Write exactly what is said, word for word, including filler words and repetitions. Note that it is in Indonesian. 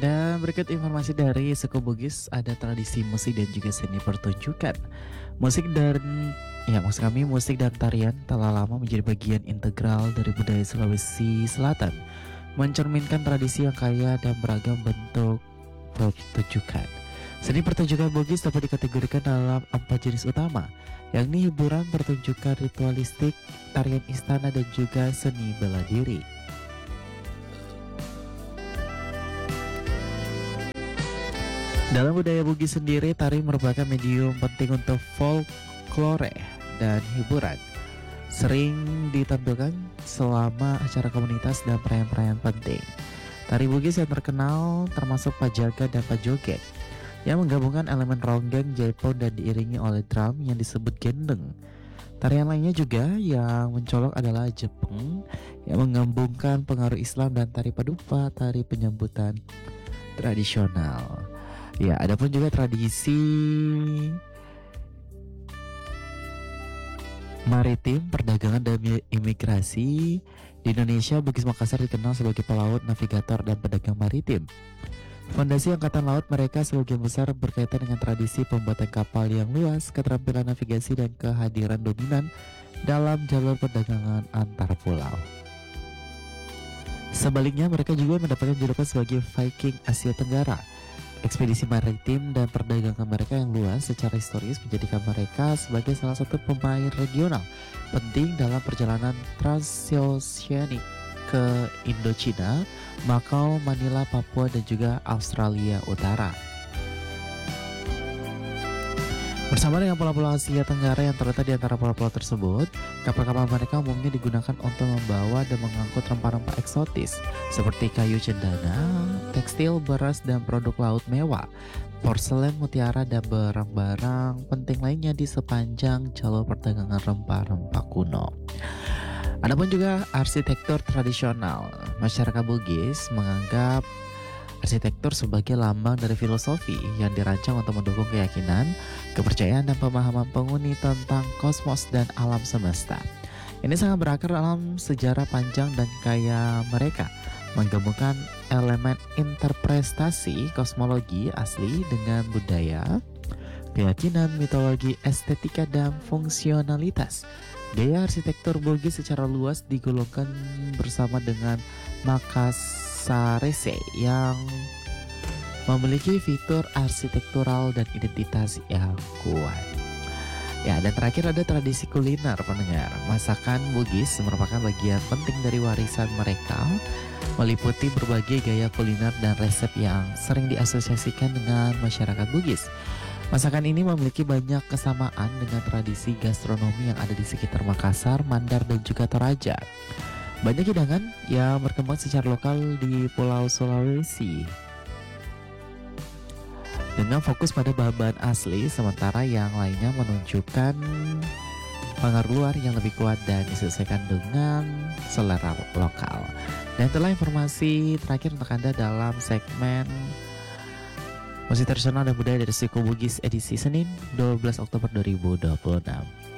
Dan berikut informasi dari suku Bugis, ada tradisi musik dan juga seni pertunjukan. Musik dan ya maksud kami musik dan tarian telah lama menjadi bagian integral dari budaya Sulawesi Selatan, mencerminkan tradisi yang kaya dan beragam bentuk pertunjukan. Seni pertunjukan Bugis dapat dikategorikan dalam empat jenis utama, yakni hiburan, pertunjukan ritualistik, tarian istana, dan juga seni bela diri. Dalam budaya Bugis sendiri, tari merupakan medium penting untuk folklore dan hiburan. Sering ditampilkan selama acara komunitas dan perayaan-perayaan penting. Tari Bugis yang terkenal termasuk Pajaga dan Pajoget, yang menggabungkan elemen ronggeng, jaipong, dan diiringi oleh drum yang disebut gendeng. Tarian lainnya juga yang mencolok adalah Jepang, yang menggabungkan pengaruh Islam, dan tari Padupa, tari penyambutan tradisional. Ya, ada pun juga tradisi maritim, perdagangan, dan imigrasi. Di Indonesia, Bugis Makassar dikenal sebagai pelaut, navigator, dan pedagang maritim. Fondasi Angkatan Laut mereka sebagian besar berkaitan dengan tradisi pembuatan kapal yang luas, keterampilan navigasi, dan kehadiran dominan dalam jalur perdagangan antar pulau. Sebaliknya, mereka juga mendapatkan julukan sebagai Viking Asia Tenggara. Ekspedisi maritim dan perdagangan mereka yang luas secara historis menjadikan mereka sebagai salah satu pemain regional penting dalam perjalanan transoceanic ke Indochina, Macau, Manila, Papua, dan juga Australia Utara. Bersama dengan pulau-pulau Asia Tenggara yang terletak di antara pulau-pulau tersebut, kapal-kapal mereka umumnya digunakan untuk membawa dan mengangkut rempah-rempah eksotis seperti kayu cendana, tekstil, beras, dan produk laut mewah, porselen, mutiara, dan barang-barang penting lainnya di sepanjang jalur perdagangan rempah-rempah kuno. Adapun juga arsitektur tradisional, masyarakat Bugis menganggap arsitektur sebagai lambang dari filosofi yang dirancang untuk mendukung keyakinan, kepercayaan, dan pemahaman penghuni tentang kosmos dan alam semesta. Ini sangat berakar dalam sejarah panjang dan kaya mereka, menggabungkan elemen interpretasi kosmologi asli dengan budaya, keyakinan, mitologi, estetika, dan fungsionalitas. Gaya arsitektur Bugis secara luas digolongkan bersama dengan Makassarese yang memiliki fitur arsitektural dan identitas yang kuat. Ya, dan terakhir ada tradisi kuliner pendengar. Masakan Bugis merupakan bagian penting dari warisan mereka, meliputi berbagai gaya kuliner dan resep yang sering diasosiasikan dengan masyarakat Bugis. Masakan ini memiliki banyak kesamaan dengan tradisi gastronomi yang ada di sekitar Makassar, Mandar, dan juga Toraja. Banyak hidangan yang berkembang secara lokal di Pulau Sulawesi dengan fokus pada bahan-bahan asli, sementara yang lainnya menunjukkan pengaruh luar yang lebih kuat dan disesuaikan dengan selera lokal. Dan itulah informasi terakhir untuk Anda dalam segmen musik tradisional dan budaya dari suku Bugis edisi Senin dua belas Oktober dua ribu dua puluh enam.